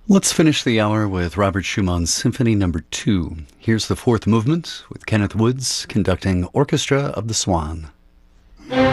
Let's finish the hour with Robert Schumann's Symphony No. 2. Here's the fourth movement with Kenneth Woods conducting Orchestra of the Swan.